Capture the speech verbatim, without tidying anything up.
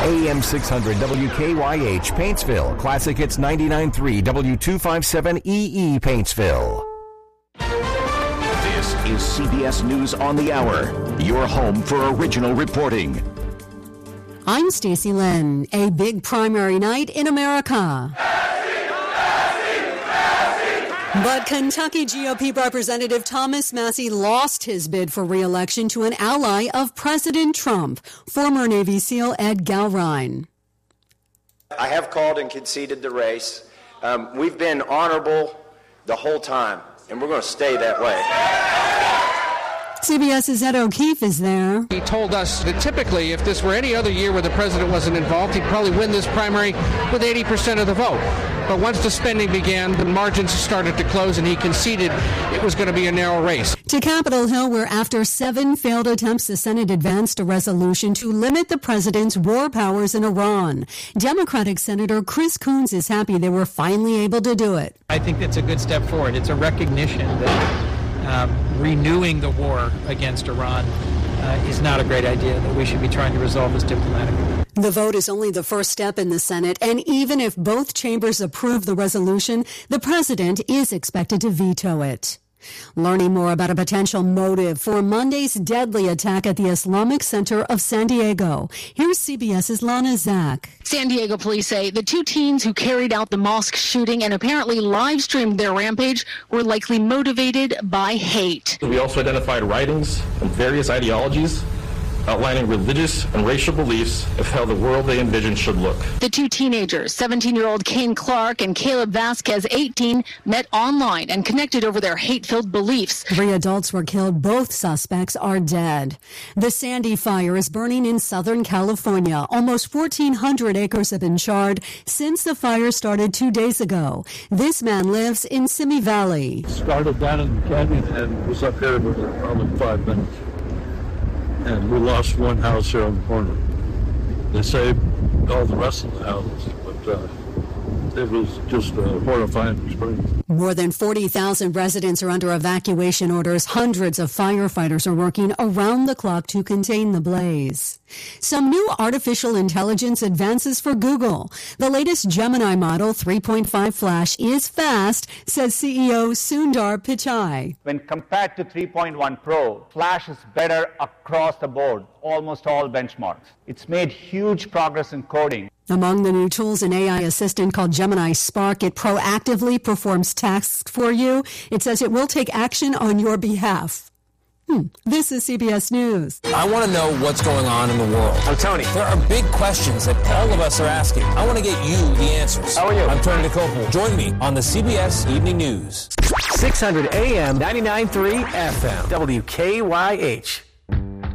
A M six hundred W K Y H, Paintsville. Classic Hits ninety-nine point three, W two fifty-seven E E, Paintsville. This is C B S News on the Hour, your home for original reporting. I'm Stacey Lynn. A big primary night in America. But Kentucky G O P Representative Thomas Massie lost his bid for re-election to an ally of President Trump, former Navy SEAL Ed Galrine. I have called and conceded the race. Um, we've been honorable the whole time, and we're going to stay that way. CBS's Ed O'Keefe is there. He told us that typically, if this were any other year where the president wasn't involved, he'd probably win this primary with eighty percent of the vote. But once the spending began, the margins started to close, and he conceded it was going to be a narrow race. To Capitol Hill, where after seven failed attempts, the Senate advanced a resolution to limit the president's war powers in Iran. Democratic Senator Chris Coons is happy they were finally able to do it. I think that's a good step forward. It's a recognition that um, renewing the war against Iran uh, is not a great idea, that we should be trying to resolve this diplomatically. The vote is only the first step in the Senate, and even if both chambers approve the resolution, the president is expected to veto it. Learning more about a potential motive for Monday's deadly attack at the Islamic Center of San Diego. Here's CBS's Lana Zak. San Diego police say the two teens who carried out the mosque shooting and apparently live streamed their rampage were likely motivated by hate. We also identified writings and various ideologies outlining religious and racial beliefs of how the world they envisioned should look. The two teenagers, seventeen-year-old Kane Clark and Caleb Vasquez, eighteen, met online and connected over their hate-filled beliefs. Three adults were killed. Both suspects are dead. The Sandy fire is burning in Southern California. Almost fourteen hundred acres have been charred since the fire started two days ago. This man lives in Simi Valley. Started down in the canyon and was up here within probably five minutes. And we lost one house here on the corner. They saved all the rest of the houses, but uh, it was just a horrifying experience. More than forty thousand residents are under evacuation orders. Hundreds of firefighters are working around the clock to contain the blaze. Some new artificial intelligence advances for Google. The latest Gemini model three point five Flash is fast, says C E O Sundar Pichai. When compared to three point one Pro, Flash is better across the board, almost all benchmarks. It's made huge progress in coding. Among the new tools, an A I assistant called Gemini Spark. It proactively performs tasks for you. It says it will take action on your behalf. Hmm. This is C B S News. I want to know what's going on in the world. I'm Tony. There are big questions that all of us are asking. I want to get you the answers. How are you? I'm Tony DeCopel. Join me on the C B S Evening News. six hundred A M, ninety-nine point three F M, W K Y H.